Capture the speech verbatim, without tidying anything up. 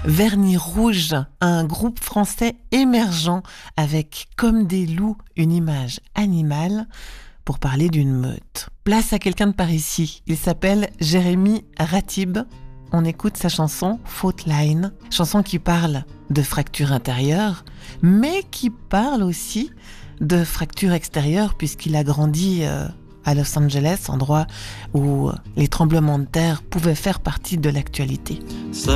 Vernis Rouge, un groupe français émergent avec comme des loups une image animale pour parler d'une meute. Place à quelqu'un de par ici. Il s'appelle Jérémy Ratib. On écoute sa chanson Fault Line, chanson qui parle de fracture intérieure, mais qui parle aussi de fracture extérieure puisqu'il a grandi euh, à Los Angeles, endroit où les tremblements de terre pouvaient faire partie de l'actualité.